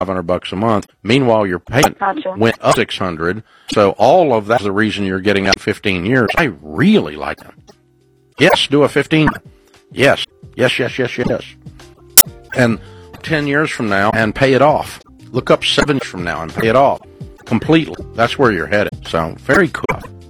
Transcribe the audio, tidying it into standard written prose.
$500 a month. Meanwhile, your payment went up $600. So all of that's the reason you're getting out 15 years. I really like that. Yes, do a 15. Yes. And 10 years from now and pay it off. Look up 7 years from now and pay it off completely. That's where you're headed. So very cool.